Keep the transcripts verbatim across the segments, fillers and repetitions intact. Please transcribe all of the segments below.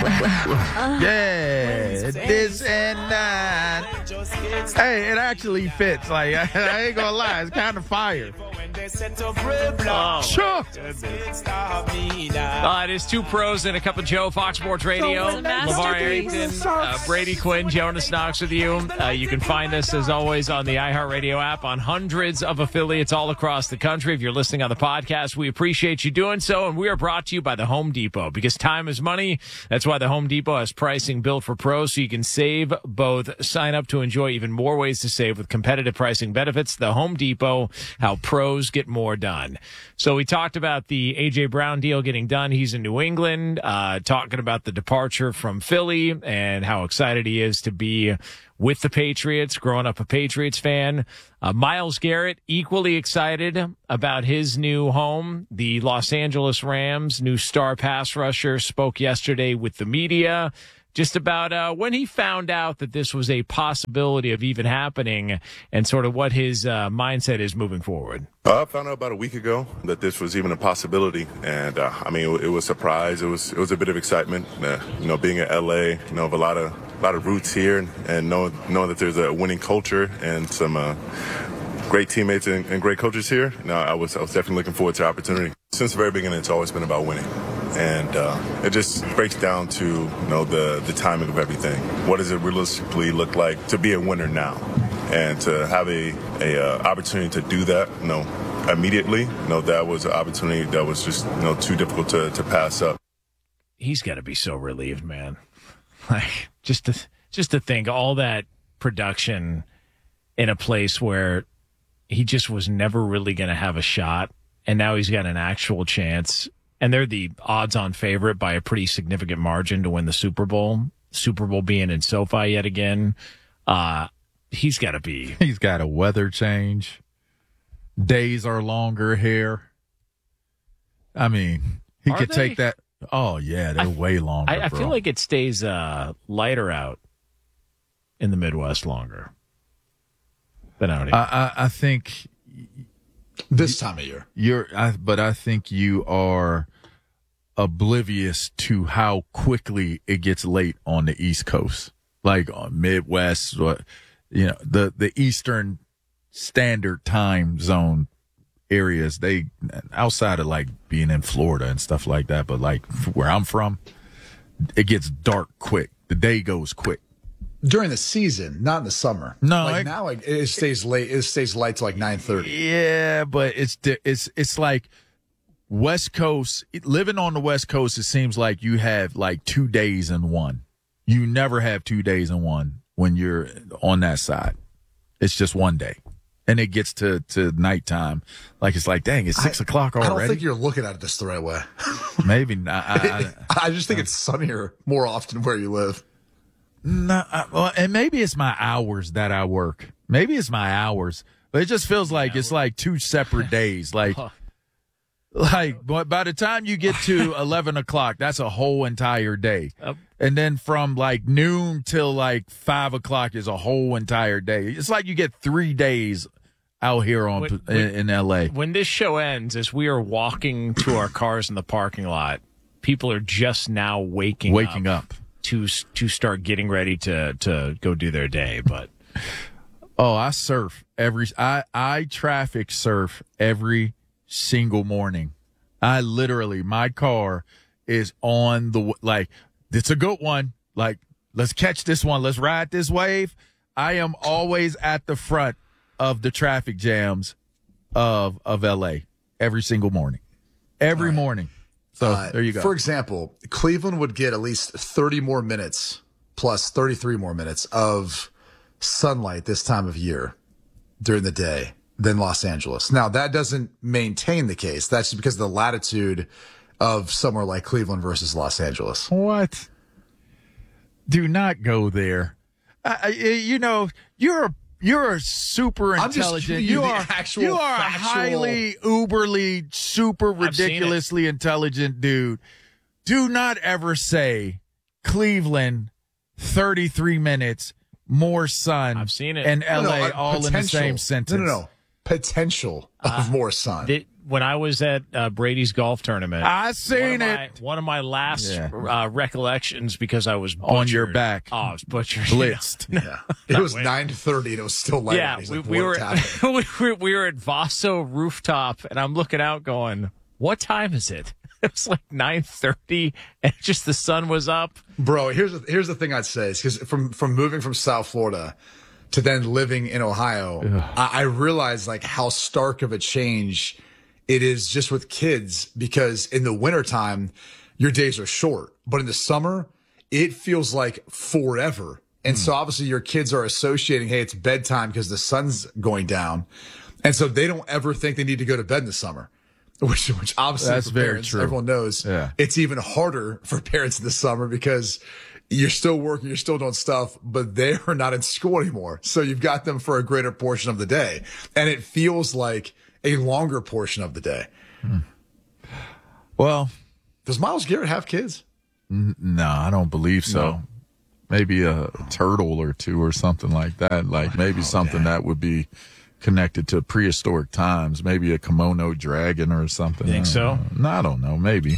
Yeah, this and that. Hey, it actually fits. Like, I, I ain't gonna lie, it's kind of fire. Oh, Sure. Uh, it is two pros and a cup of Joe, Fox Sports Radio. LeVar Arrington, uh, Brady Quinn, Jonas Knox with you. Uh, you can find us, as always, on the iHeartRadio app on hundreds of affiliates all across the country. If you're listening on the podcast, we appreciate you doing so. And we are brought to you by the Home Depot, because time is money. That's why the Home Depot has pricing built for pros, so you can save both. Sign up to enjoy even more ways to save with competitive pricing benefits. The Home Depot, how pros get more done. So we talked about the A J. Brown deal getting done. He's in New England, uh, talking about the departure from Philly and how excited he is to be with the Patriots, growing up a Patriots fan. Uh, Myles Garrett, equally excited about his new home. The Los Angeles Rams' new star pass rusher spoke yesterday with the media just about uh, when he found out that this was a possibility of even happening and sort of what his uh, mindset is moving forward. Uh, I found out about a week ago that this was even a possibility, and uh, I mean, it, it was a surprise. It was it was a bit of excitement, uh, you know, being in L A, you know, of a lot of a lot of roots here, and, and knowing knowing that there's a winning culture and some uh, great teammates and, and great coaches here. No, I was I was definitely looking forward to the opportunity. Since the very beginning, it's always been about winning. And uh, it just breaks down to, you know, the, the timing of everything. What does it realistically look like to be a winner now? And to have a, a uh, opportunity to do that, you know, immediately, you know, that was an opportunity that was just, you know, too difficult to, to pass up. He's got to be so relieved, man. Like, just to, just to think all that production in a place where he just was never really going to have a shot, and now he's got an actual chance. And they're the odds-on favorite by a pretty significant margin to win the Super Bowl. Super Bowl being in SoFi yet again. Uh, he's got to be. He's got a weather change. Days are longer here. I mean, he Are could they? take that. Oh, yeah, they're I, way longer, I, I bro. feel like it stays uh, lighter out in the Midwest longer than out here. I, I, I think this time of year. You're, I, but I think you are oblivious to how quickly it gets late on the East Coast, like on Midwest, or, you know, the, the Eastern Standard Time Zone areas. They, outside of like being in Florida and stuff like that, but like where I'm from, it gets dark quick. The day goes quick. During the season, not in the summer. No, like I, now like, it stays late. It stays light till like nine thirty. Yeah, but it's it's it's like West Coast. Living on the West Coast, it seems like you have like two days in one. You never have two days in one when you're on that side. It's just one day, and it gets to to nighttime. Like it's like, dang, it's six I, o'clock already. I don't think you're looking at this the right way. Maybe not. I, I, I just think it's sunnier more often where you live. No, I, well, and maybe it's my hours that I work. Maybe it's my hours, but it just feels like it's like two separate days. Like, like by the time you get to eleven o'clock, that's a whole entire day, and then from like noon till like five o'clock is a whole entire day. It's like you get three days out here on when, in, in L A. When this show ends, as we are walking to our cars in the parking lot, people are just now waking waking up. up. to to start getting ready to to go do their day. But oh, I surf every I I traffic surf every single morning. I literally, my car is on the, like, it's a good one. Like, let's catch this one. Let's ride this wave. I am always at the front of the traffic jams of of L A every single morning. Every right. morning. So uh, there you go. For example, Cleveland would get at least thirty more minutes plus thirty-three more minutes of sunlight this time of year during the day than Los Angeles. Now, that doesn't maintain the case. That's just because of the latitude of somewhere like Cleveland versus Los Angeles. What? Do not go there. Uh, you know, you're a You're a super intelligent. You, you are actual you are factual... a highly uberly super ridiculously intelligent dude. Do not ever say Cleveland thirty-three minutes more sun. I've seen it. And L A no, no, all in the same sentence. No, no, no. Potential of uh, more sun. The, when I was at uh, Brady's golf tournament, I seen one of it. my, one of my last Yeah. uh, recollections, because I was butchered. On your back. Oh, I was butchered. Blitzed. Yeah. It was nine thirty and it was still light. Yeah, He's we, like, we "What's were happening?" we were we were at Vaso rooftop, and I'm looking out, going, "What time is it?" It was like nine thirty, and just the sun was up. Bro, here's the, here's the thing I'd say is because from, from moving from South Florida to then living in Ohio, I, I realized like how stark of a change it is just with kids, because in the wintertime, your days are short, but in the summer, it feels like forever. And mm. so obviously your kids are associating, hey, it's bedtime because the sun's going down. And so they don't ever think they need to go to bed in the summer. Which, which obviously That's for very parents, true. everyone knows Yeah. it's even harder for parents in the summer because you're still working, you're still doing stuff, but they are not in school anymore. So you've got them for a greater portion of the day. And it feels like a longer portion of the day. Hmm. Well, does Myles Garrett have kids? N- no, I don't believe so. No. Maybe a turtle or two or something like that. Like maybe Oh, something dang. that would be connected to prehistoric times, maybe a kimono dragon or something. You think I so? don't know. No, I don't know. Maybe.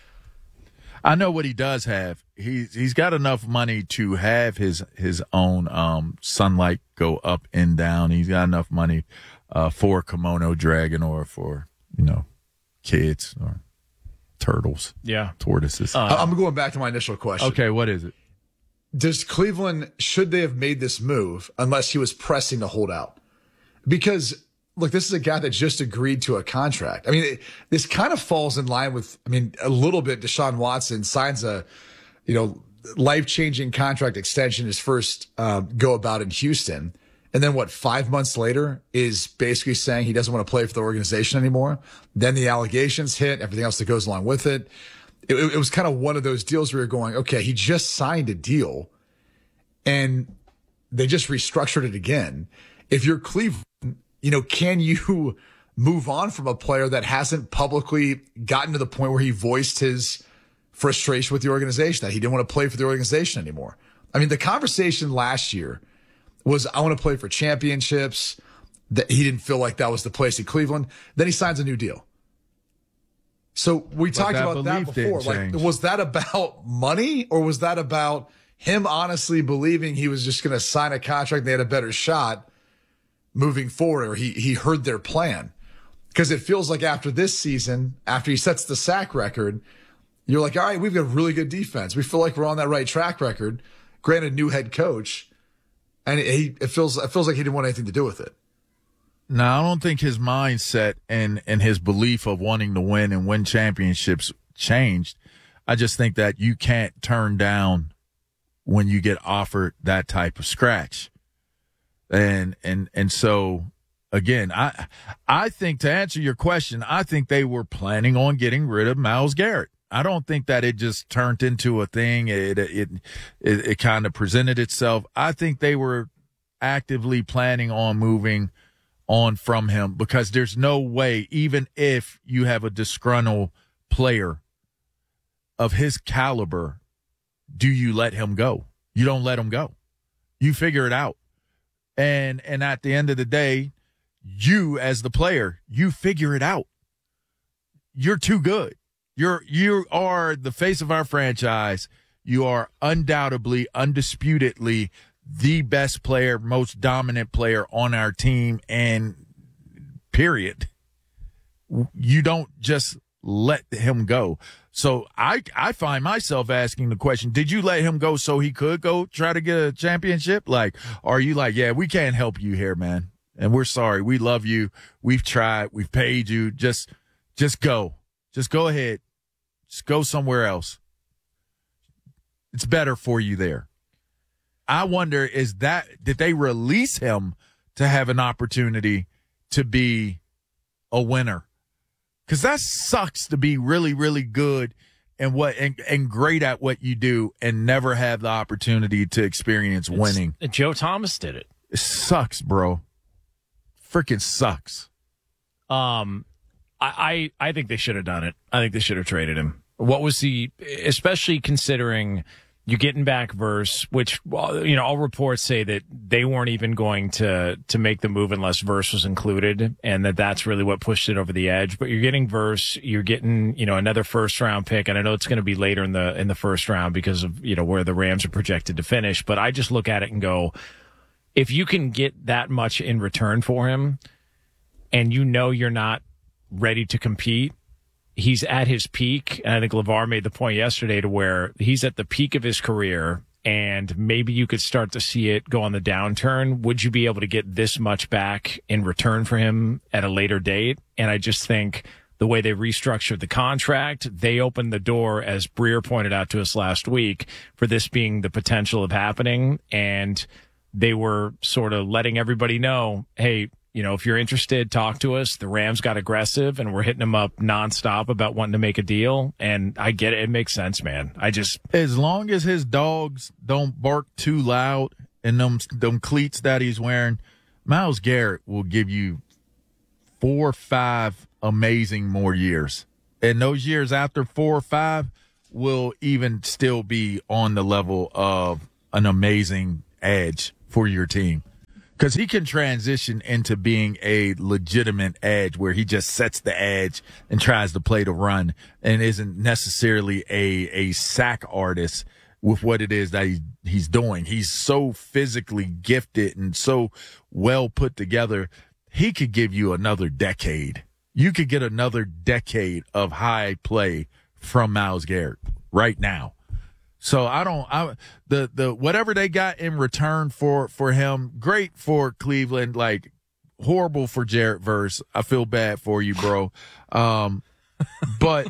I know what he does have. He's he's got enough money to have his his own um sunlight go up and down. He's got enough money uh, for a kimono dragon or for, you know, kids or turtles, Yeah. tortoises. Uh, I'm going back to my initial question. okay, what is it? Does Cleveland, should they have made this move unless he was pressing to hold out? Because, look, this is a guy that just agreed to a contract. I mean, it, this kind of falls in line with, I mean, a little bit. Deshaun Watson signs a, you know, life-changing contract extension, his first uh, go about in Houston. And then what, five months later is basically saying he doesn't want to play for the organization anymore. Then the allegations hit, everything else that goes along with it. It, it was kind of one of those deals where you're going, okay, he just signed a deal and they just restructured it again. If you're Cleveland, you know, can you move on from a player that hasn't publicly gotten to the point where he voiced his frustration with the organization, that he didn't want to play for the organization anymore? I mean, the conversation last year was, I want to play for championships, that he didn't feel like that was the place in Cleveland. Then he signs a new deal. So we But talked that about that belief before. didn't Like, change. was that about money, or was that about him honestly believing he was just going to sign a contract and they had a better shot moving forward, or he, he heard their plan? Because it feels like after this season, after he sets the sack record, you're like, all right, we've got really good defense. We feel like we're on that right track record. Granted, new head coach, and it, he, it feels it feels like he didn't want anything to do with it. No, I don't think his mindset and, and his belief of wanting to win and win championships changed. I just think that you can't turn down when you get offered that type of scratch. And and and so again, I I think, to answer your question, I think they were planning on getting rid of Myles Garrett. I don't think that it just turned into a thing. It it it, it kind of presented itself. I think they were actively planning on moving on from him, because there's no way, even if you have a disgruntled player of his caliber, do you let him go? You don't let him go. You figure it out. And and at the end of the day, you as the player, you figure it out. You're too good. You're you are the face of our franchise. You are undoubtedly, undisputedly the best player, most dominant player on our team, and period. You don't just let him go. So I I find myself asking the question, did you let him go so he could go try to get a championship? Like, are you like, yeah, we can't help you here, man, and we're sorry. We love you. We've tried. We've paid you. Just just go. Just go ahead. Just go somewhere else. It's better for you there. I wonder, is that, did they release him to have an opportunity to be a winner? Because that sucks, to be really, really good and what and, and great at what you do and never have the opportunity to experience winning. It's, Joe Thomas did it. It sucks, bro. Freaking sucks. Um, I, I I think they should have done it. I think they should have traded him. What was the, especially considering You're getting back Verse, which, you know, all reports say that they weren't even going to to make the move unless Verse was included, and that that's really what pushed it over the edge. But you're getting Verse, you're getting, you know, another first round pick, and I know it's going to be later in the in the first round because of, you know, where the Rams are projected to finish. But I just look at it and go, if you can get that much in return for him, and you know you're not ready to compete, he's at his peak. And I think LeVar made the point yesterday to where he's at the peak of his career, and maybe you could start to see it go on the downturn. Would you be able to get this much back in return for him at a later date? And I just think the way they restructured the contract, they opened the door, as Breer pointed out to us last week, for this being the potential of happening. And they were sort of letting everybody know, hey, you know, if you're interested, talk to us. The Rams got aggressive, and we're hitting them up nonstop about wanting to make a deal. And I get it. It makes sense, man. I just... As long as his dogs don't bark too loud and them, them cleats that he's wearing, Myles Garrett will give you four or five amazing more years. And those years after four or five will even still be on the level of an amazing edge for your team. Because he can transition into being a legitimate edge where he just sets the edge and tries to play the run and isn't necessarily a, a sack artist with what it is that he, he's doing. He's so physically gifted and so well put together. He could give you another decade. You could get another decade of high play from Myles Garrett right now. So I don't, I, the, the, whatever they got in return for, for him, great for Cleveland, like horrible for Jarrett Verse. I feel bad for you, bro. Um, but,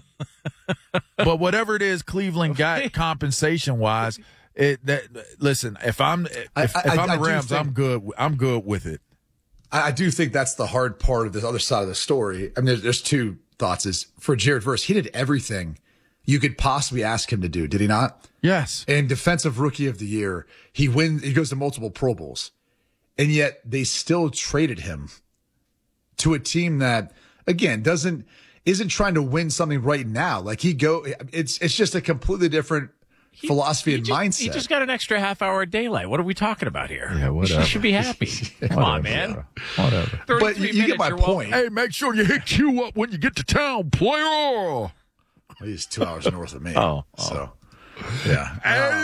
but whatever it is Cleveland got compensation wise, it, that, listen, if I'm, if, I, if I, I'm I the Rams, think, I'm good. I'm good with it. I, I do think that's the hard part of the other side of the story. I mean, there's, there's two thoughts is for Jarrett Verse, he did everything you could possibly ask him to do. Did he not? Yes. And defensive rookie of the year, he wins, he goes to multiple Pro Bowls. And yet they still traded him to a team that, again, doesn't, isn't trying to win something right now. Like he go, it's, it's just a completely different he, philosophy he and just, mindset. He just got an extra half hour of daylight. What are we talking about here? Yeah, whatever. He should be happy. Come on, man. Whatever. But you, you get my point. Hey, make sure you hit Q up when you get to town, player. He's two hours north of me. Oh, so yeah.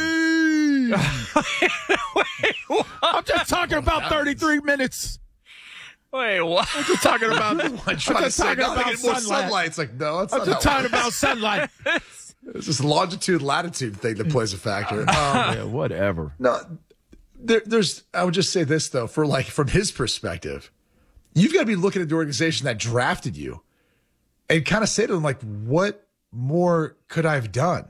Hey! Um, Wait, I'm just talking about thirty-three minutes. Wait, what? I'm just talking about. I'm I'm trying to just say talking now they about get more sunlight. sunlight. It's like no, it's I'm not just that talking way. about sunlight. It's this longitude latitude thing that plays a factor. Um, Yeah, whatever. no, there, there's. I would just say this though, for like from his perspective, you've got to be looking at the organization that drafted you, and kind of say to them like, what more could I have done?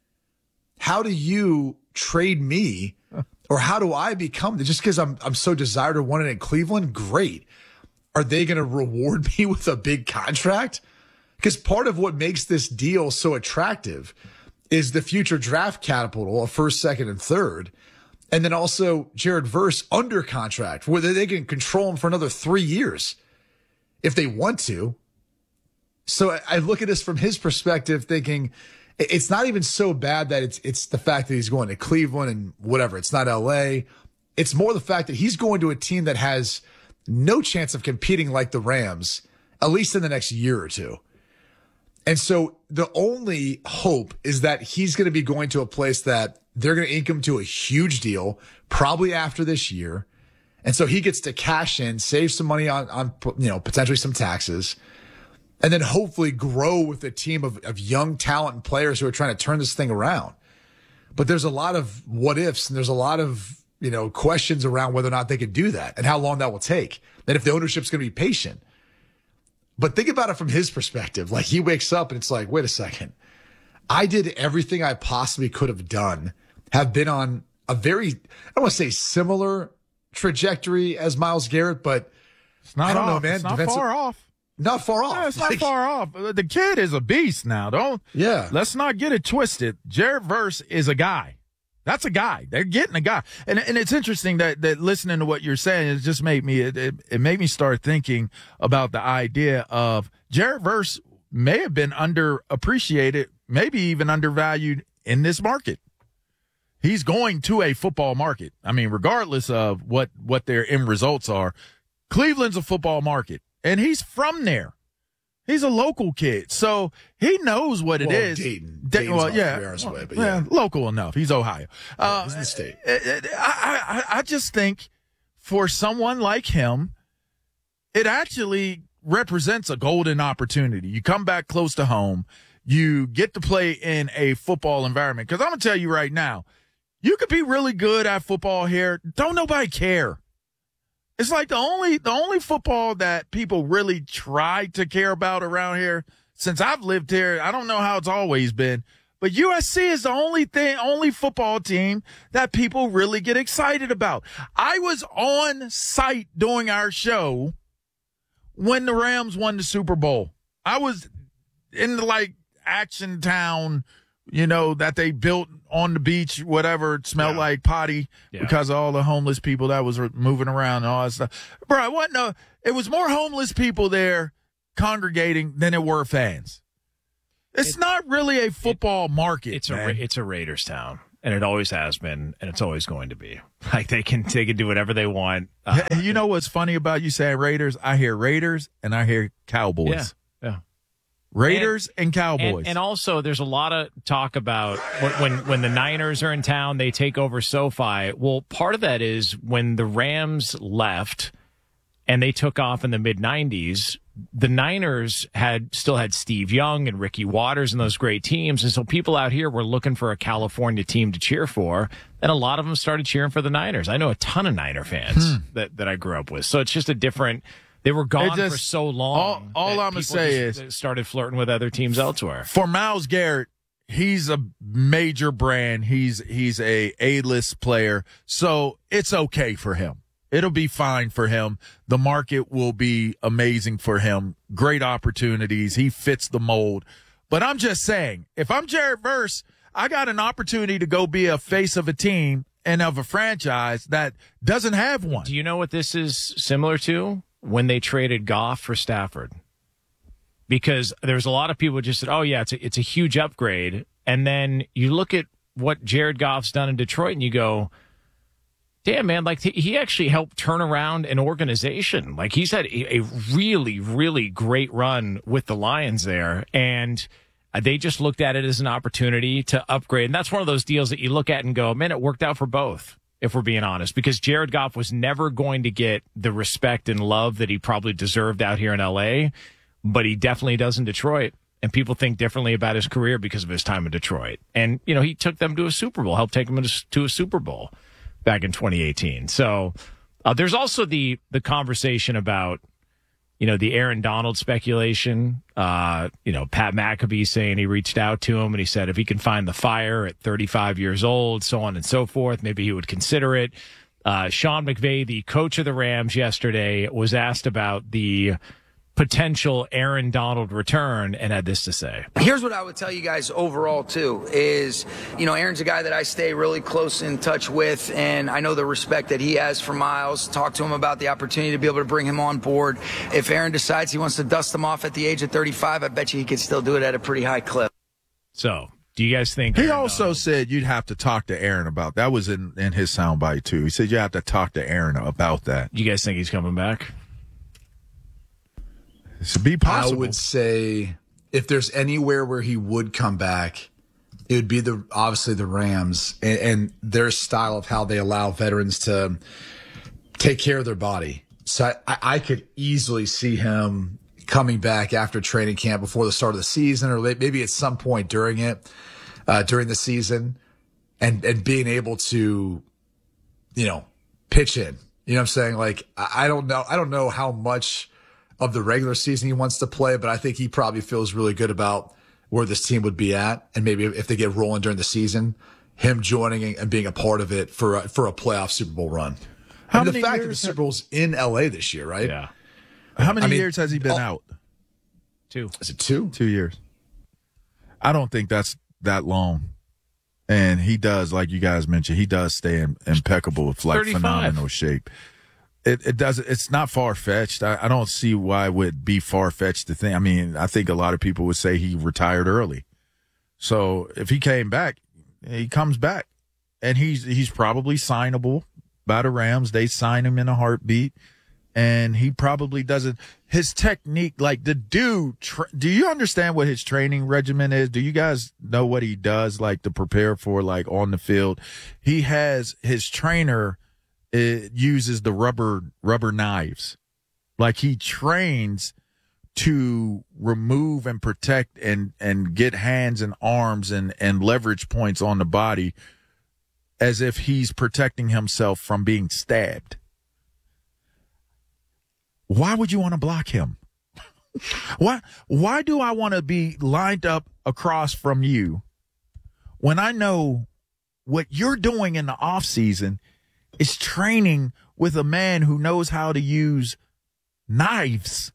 How do you trade me, or how do I become just because I'm I'm so desired or wanted in Cleveland? Great. Are they going to reward me with a big contract? Because part of what makes this deal so attractive is the future draft capital of first, second, and third, and then also Jarrett Verse under contract, where they can control him for another three years if they want to. So I look at this from his perspective, thinking it's not even so bad that it's it's the fact that he's going to Cleveland and whatever. It's not L A. It's more the fact that he's going to a team that has no chance of competing like the Rams, at least in the next year or two. And so the only hope is that he's going to be going to a place that they're going to ink him to a huge deal, probably after this year. And so he gets to cash in, save some money on, on you know, potentially some taxes, and then hopefully grow with a team of, of young talent and players who are trying to turn this thing around. But there's a lot of what ifs and there's a lot of, you know, questions around whether or not they could do that and how long that will take. And if the ownership's going to be patient. But think about it from his perspective. Like he wakes up and it's like, wait a second. I did everything I possibly could have done, have been on a very, I don't want to say similar trajectory as Myles Garrett, but It's not I don't off. know, man. It's not Defensive- far off. Not far off. No, it's not Like, far off. The kid is a beast now. Don't. Yeah. Let's not get it twisted. Jarrett Verse is a guy. That's a guy. They're getting a guy. And and it's interesting that, that listening to what you're saying, it just made me, it, it, it made me start thinking about the idea of Jarrett Verse may have been underappreciated, maybe even undervalued in this market. he's going to a football market. I mean, regardless of what, what their end results are, Cleveland's a football market, and he's from there. He's a local kid, so he knows what it well, is. Dayton. Da- well, yeah, three hours away, but yeah. yeah. local enough. He's Ohio. Yeah, uh, he's in the state. I, I, I just think for someone like him, it actually represents a golden opportunity. You come back close to home. You get to play in a football environment. Because I'm going to tell you right now, you could be really good at football here. Don't nobody care. It's like the only the only football that people really try to care about around here since I've lived here. I don't know how it's always been, but U S C is the only thing, only football team that people really get excited about. I was on site doing our show when the Rams won the Super Bowl. I was in the like Action Town, you know, that they built on the beach, whatever, it smelled yeah. like potty yeah. because of all the homeless people that was moving around and all that stuff. Bro, it wasn't a, it was more homeless people there congregating than it were fans. It's it, not really a football it, market. It's man. a it's a Raiders town, and it always has been, and it's always going to be. Like they can they can do whatever they want. Uh, you know what's funny about you saying Raiders? I hear Raiders and I hear Cowboys. Yeah. yeah. Raiders and, and Cowboys. And, and also, there's a lot of talk about when, when when the Niners are in town, they take over SoFi. Well, part of that is when the Rams left and they took off in the mid nineties, the Niners had still had Steve Young and Ricky Waters and those great teams. And so people out here were looking for a California team to cheer for. And a lot of them started cheering for the Niners. I know a ton of Niner fans hmm. that, that I grew up with. So it's just a different... They were gone just, for so long. All, all I'm going to say is started flirting with other teams elsewhere. For Myles Garrett, he's a major brand. He's he's a A-list player, so it's okay for him. It'll be fine for him. The market will be amazing for him. Great opportunities. He fits the mold. But I'm just saying, if I'm Jared Verse, I got an opportunity to go be a face of a team and of a franchise that doesn't have one. Do you know what this is similar to? When they traded Goff for Stafford, because there's a lot of people just said, oh, yeah, it's a, it's a huge upgrade. And then you look at what Jared Goff's done in Detroit and you go, damn, man, like he actually helped turn around an organization. Like he's had a, a really, really great run with the Lions there. And they just looked at it as an opportunity to upgrade. And that's one of those deals that you look at and go, man, it worked out for both. If we're being honest, because Jared Goff was never going to get the respect and love that he probably deserved out here in L A, but he definitely does in Detroit. And people think differently about his career because of his time in Detroit. And, you know, he took them to a Super Bowl, helped take them to a Super Bowl back in twenty eighteen. So uh, there's also the the conversation about, you know, the Aaron Donald speculation. Uh, you know, Pat McAfee saying he reached out to him and he said if he can find the fire at thirty-five years old, so on and so forth, maybe he would consider it. Uh, Sean McVay, the coach of the Rams yesterday, was asked about the potential Aaron Donald return and had this to say. Here's what I would tell you guys overall, too, is, you know, Aaron's a guy that I stay really close in touch with, and I know the respect that he has for Myles. Talk to him about the opportunity to be able to bring him on board. If Aaron decides he wants to dust him off at the age of thirty-five, I bet you he could still do it at a pretty high clip. So, do you guys think... He Aaron also Donald- said you'd have to talk to Aaron about... That was in, in his soundbite, too. He said you have to talk to Aaron about that. You guys think he's coming back? To be possible. I would say if there's anywhere where he would come back, it would be the obviously the Rams and, and their style of how they allow veterans to take care of their body. So I, I could easily see him coming back after training camp before the start of the season, or maybe at some point during it, uh, during the season, and and being able to, you know, pitch in. You know what I'm saying? Like I don't know, I don't know how much of the regular season he wants to play, but I think he probably feels really good about where this team would be at. And maybe if they get rolling during the season, him joining and being a part of it for a, for a playoff Super Bowl run. How I mean, many the fact that the Super Bowl's in L A this year, right? Yeah. How many I mean, years has he been oh, out? Two. Is it two? Two years. I don't think that's that long. And he does, like you guys mentioned, he does stay in impeccable, like thirty-five. Phenomenal shape. It it does. It's not far fetched. I, I don't see why it would be far fetched to think. I mean, I think a lot of people would say he retired early. So if he came back, he comes back. and he's he's probably signable by the Rams. They sign him in a heartbeat, and he probably doesn't. His technique, like the dude, tra- do you understand what his training regimen is? Do you guys know what he does, like to prepare for, like on the field? He has his trainer uh, uses the rubber rubber knives, like he trains to remove and protect and and get hands and arms and and leverage points on the body, as if he's protecting himself from being stabbed. Why would you want to block him? Why, why do I want to be lined up across from you when I know what you're doing in the off season is training with a man who knows how to use knives?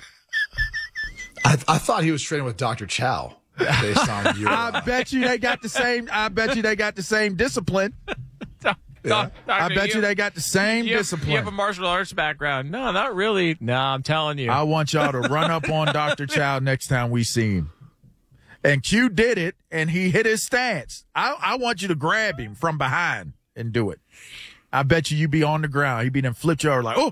I, I thought he was training with Doctor Chow. Based on your, I bet you they got the same. I bet you they got the same discipline. Yeah. I bet you, you they got the same you have, discipline. You have a martial arts background. No, not really. No, I'm telling you. I want y'all to run up on Doctor Chow next time we see him. And Q did it, and he hit his stance. I, I want you to grab him from behind and do it. I bet you you be on the ground. He be then flipped you over like, oh,